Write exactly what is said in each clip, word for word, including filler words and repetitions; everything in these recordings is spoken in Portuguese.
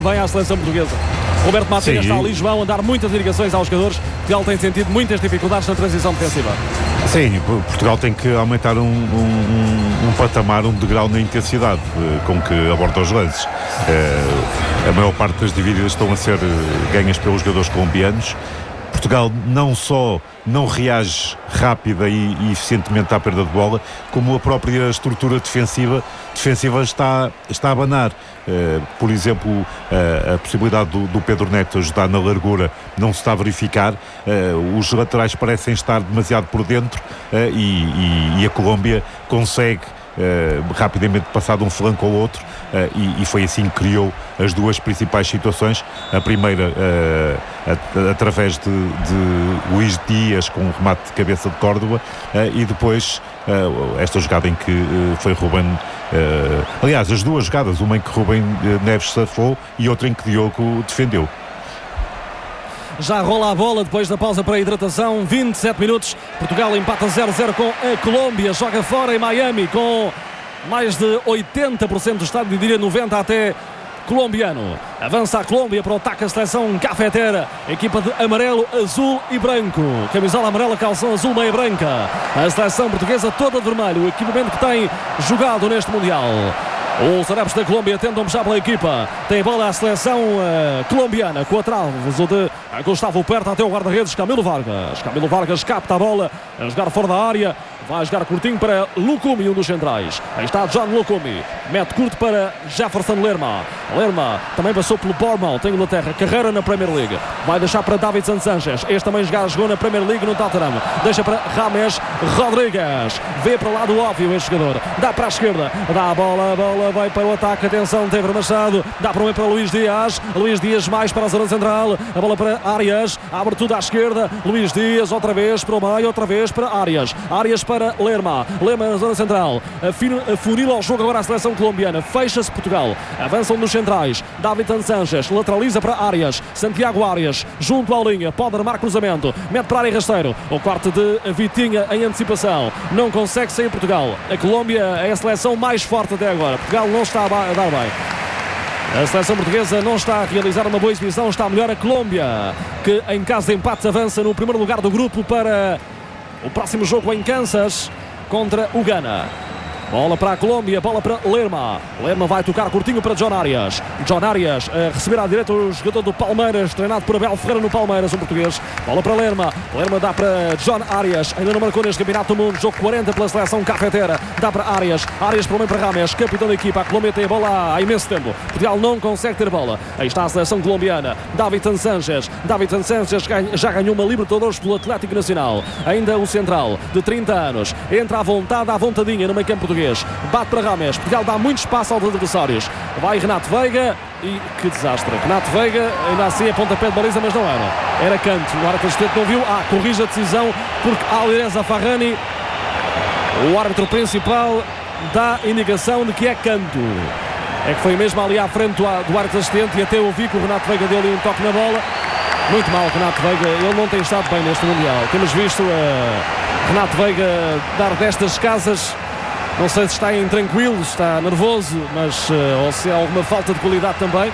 Vem à seleção portuguesa. Roberto Martínez está ali, João, a dar muitas indicações aos jogadores. Portugal tem sentido muitas dificuldades na transição defensiva. Sim, Portugal tem que aumentar um, um, um, um patamar, um degrau na intensidade uh, com que aborda os lances. Uh, a maior parte das divididas estão a ser uh, ganhas pelos jogadores colombianos. Portugal não só não reage rápida e, e eficientemente à perda de bola, como a própria estrutura defensiva, defensiva está, está a abanar. Uh, por exemplo, uh, a possibilidade do, do Pedro Neto ajudar na largura não se está a verificar. Uh, os laterais parecem estar demasiado por dentro uh, e, e, e a Colômbia consegue Uh, rapidamente passar de um flanco ao outro uh, e, e foi assim que criou as duas principais situações. A primeira uh, a, através de, de Luís Dias com um remate de cabeça de Córdoba uh, e depois uh, esta jogada em que uh, foi Ruben uh, aliás as duas jogadas, uma em que Ruben uh, Neves safou e outra em que Diogo defendeu. Já rola a bola depois da pausa para a hidratação. Vinte e sete minutos. Portugal empata zero a zero com a Colômbia. Joga fora em Miami com mais de oitenta por cento do estádio, diria noventa por cento até colombiano. Avança a Colômbia para o ataque a seleção cafetera. Equipa de amarelo, azul e branco. Camisola amarela, calção azul, meia branca. A seleção portuguesa toda de vermelho. O equipamento que tem jogado neste Mundial. Os adeptos da Colômbia tentam puxar pela equipa. Tem bola a seleção uh, colombiana com a traveso de Gustavo Puerta até o guarda-redes Camilo Vargas. Camilo Vargas capta a bola a jogar fora da área. Vai jogar curtinho para Lucumi, um dos centrais. Aí está John Lucumi. Mete curto para Jefferson Lerma. Lerma também passou pelo Bournemouth em Inglaterra. Carreira na Premier League. Vai deixar para Davinson Sanchez. Este também jogar, jogou na Premier League no Tottenham. Deixa para James Rodrigues. Vê para o lado óbvio este jogador. Dá para a esquerda. Dá a bola. A bola vai para o ataque. Atenção, Tever Machado. Dá para o para Luís Dias. Luís Dias mais para a zona central. A bola para Arias. Abre tudo à esquerda. Luís Dias outra vez para o meio. Outra vez para Arias. Arias para Lerma. Lerma na zona central. Funila ao jogo agora a seleção colombiana. Fecha-se Portugal. Avançam nos centrais. Davinson Sanchez lateraliza para Arias. Santiago Arias junto à linha. Pode armar cruzamento. Mete para a área rasteiro. O quarto de Vitinha em antecipação. Não consegue sair Portugal. A Colômbia é a seleção mais forte até agora. Portugal não está a dar bem. A seleção portuguesa não está a realizar uma boa exibição. Está melhor a Colômbia, que em caso de empate avança no primeiro lugar do grupo para o próximo jogo em Kansas contra o Ghana. Bola para a Colômbia, bola para Lerma. Lerma vai tocar curtinho para John Arias. John Arias a receber à direita o jogador do Palmeiras, treinado por Abel Ferreira no Palmeiras, um português. Bola para Lerma. Lerma dá para John Arias. Ainda não marcou neste Campeonato do Mundo. Jogo quarenta pela seleção cafetera. Dá para Arias. Arias para o meio para Rames, capitão da equipa. A Colômbia tem a bola há imenso tempo. Portugal não consegue ter bola. Aí está a seleção colombiana. Davinson Sanchez. Davinson Sanchez já ganhou uma Libertadores pelo Atlético Nacional. Ainda o central de trinta anos. Entra à vontade, à vontadinha no meio campo português. Bate para Rames. Portugal dá muito espaço aos adversários. Vai Renato Veiga e que desastre. Renato Veiga ainda assim a pontapé de baliza, mas não era. Era canto. O árbitro assistente não viu. Ah, corrige a decisão porque Alireza Farrani, o árbitro principal, dá indicação de que é canto. É que foi mesmo ali à frente do, do árbitro assistente e até ouvi que o Renato Veiga deu ali um toque na bola. Muito mal Renato Veiga. Ele não tem estado bem neste Mundial. Temos visto uh, Renato Veiga dar destas casas. Não sei se está intranquilo, se está nervoso, mas uh, ou se há alguma falta de qualidade também.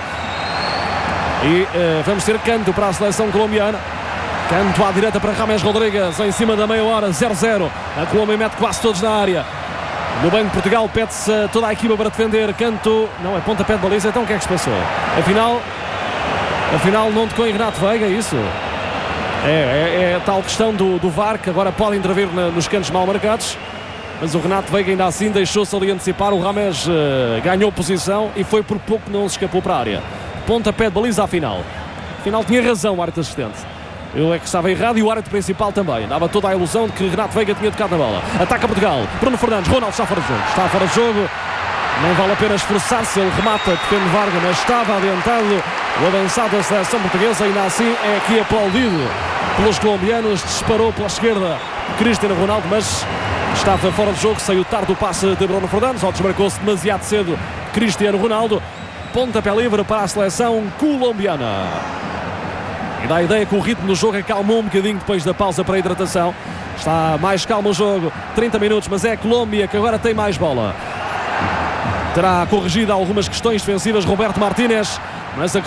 E uh, vamos ter canto para a seleção colombiana. Canto à direita para James Rodrigues, em cima da meia hora, zero a zero. A Colômbia mete quase todos na área. No Banco de Portugal pede-se toda a equipa para defender. Canto, não é pontapé de baliza, então o que é que se passou? Afinal, afinal não tocou em Renato Veiga, é isso? É, é, é a tal questão do, do V A R, que agora pode intervir na, nos cantos mal marcados. Mas o Renato Veiga ainda assim deixou-se ali antecipar. O Rames uh, ganhou posição e foi por pouco que não se escapou para a área. Pontapé de baliza afinal. Afinal tinha razão o árbitro assistente. Eu é que estava errado e o árbitro principal também. Dava toda a ilusão de que Renato Veiga tinha tocado na bola. Ataca Portugal. Bruno Fernandes. Ronaldo está fora de jogo. Está fora de jogo. Não vale a pena esforçar-se. Ele remata, defende Vargas, mas estava adiantado o avançado da seleção portuguesa. Ainda assim é aqui aplaudido pelos colombianos. Disparou pela esquerda Cristiano Ronaldo, mas estava fora de jogo. Saiu tarde o passe de Bruno Fernandes, ou desmarcou-se demasiado cedo Cristiano Ronaldo. Pontapé livre para a seleção colombiana. E dá a ideia que o ritmo do jogo acalmou um bocadinho depois da pausa para a hidratação. Está mais calmo o jogo, trinta minutos, mas é a Colômbia que agora tem mais bola. Terá corrigido algumas questões defensivas Roberto Martínez Começa